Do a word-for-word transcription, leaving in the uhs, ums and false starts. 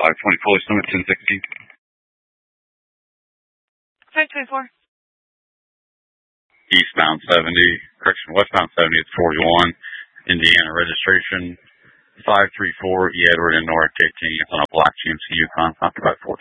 five twenty Police Limit ten sixteen. five twenty-four. Eastbound seventy, correction, westbound seventy, it's forty-one. Indiana registration five three four E Edward and North eighteen. It's on a black G M C Yukon, not about four.